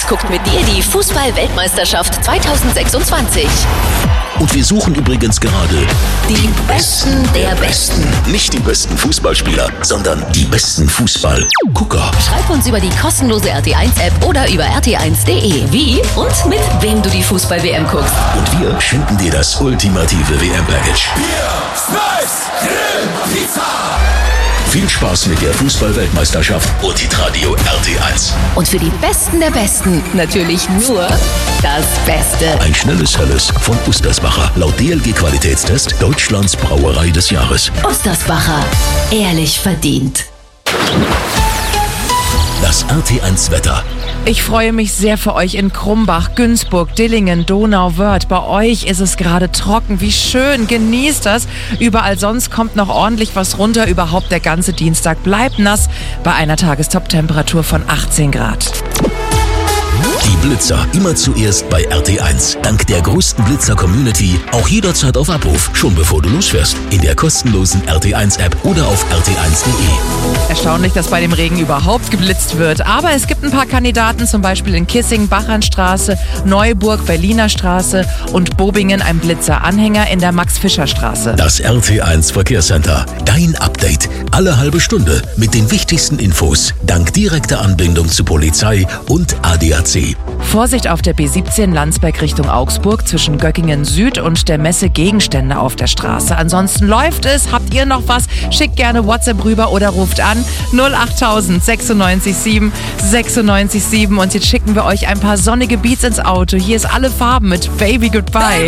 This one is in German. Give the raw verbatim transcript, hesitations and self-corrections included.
guckt mit dir die Fußball-Weltmeisterschaft zweitausendsechsundzwanzig. Und wir suchen übrigens gerade Die Besten der Besten. nicht die besten Fußballspieler, sondern die besten Fußballgucker. Schreib uns über die kostenlose R T eins App oder über r t eins punkt de, wie und mit wem du die Fußball-W M guckst. Und wir schenken dir das ultimative W M-Package. Viel Spaß mit der Fußball-Weltmeisterschaft und Hitradio R T eins. Und für die Besten der Besten natürlich nur das Beste. Ein schnelles Helles von Ustersbacher. Laut D L G-Qualitätstest Deutschlands Brauerei des Jahres. Ustersbacher. Ehrlich verdient. Das R T eins Wetter. Ich freue mich sehr für euch in Krumbach, Günzburg, Dillingen, Donauwörth. Bei euch ist es gerade trocken. Wie schön. Genießt das. Überall sonst kommt noch ordentlich was runter. Überhaupt der ganze Dienstag bleibt nass bei einer Tagestop-Temperatur von achtzehn Grad. Die Blitzer immer zuerst bei R T eins. Dank der größten Blitzer-Community auch jederzeit auf Abruf. Schon bevor du losfährst. In der kostenlosen R T eins App oder auf r t eins punkt de. Erstaunlich, dass bei dem Regen überhaupt geblitzt wird. Aber es gibt ein paar Kandidaten, zum Beispiel in Kissing, Bachernstraße, Neuburg, Berliner Straße und Bobingen ein Blitzer-Anhänger in der Max-Fischer-Straße. Das R T eins Verkehrscenter. Dein Update. Alle halbe Stunde mit den wichtigsten Infos. Dank direkter Anbindung zu Polizei und A D A C. Vorsicht auf der B siebzehn Landsberg Richtung Augsburg zwischen Göckingen Süd und der Messe Gegenstände auf der Straße. Ansonsten läuft es. Habt ihr noch was? Schickt gerne WhatsApp rüber oder ruft an null acht tausend sechsundneunzig sieben sechsundneunzig sieben und jetzt schicken wir euch ein paar sonnige Beats ins Auto. Hier ist Alle Farben mit Baby Goodbye.